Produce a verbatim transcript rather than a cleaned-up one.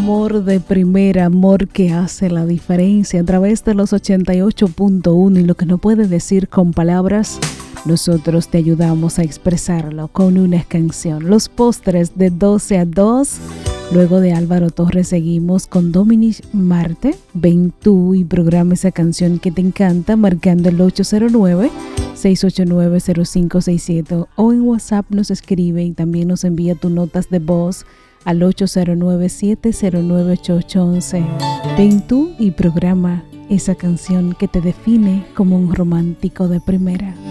Amor de primera, amor que hace la diferencia a través de los ochenta y ocho punto uno y lo que no puede decir con palabras, nosotros te ayudamos a expresarlo con una canción. Los postres de doce a dos. Luego de Álvaro Torres seguimos con Dominic Marte. Ven tú y programa esa canción que te encanta marcando el ocho cero nueve, seis ocho nueve, cero cinco seis siete o en WhatsApp nos escribe y también nos envía tus notas de voz al ocho cero nueve, siete cero nueve, ocho ocho uno uno. Ven tú y programa esa canción que te define como un romántico de primera.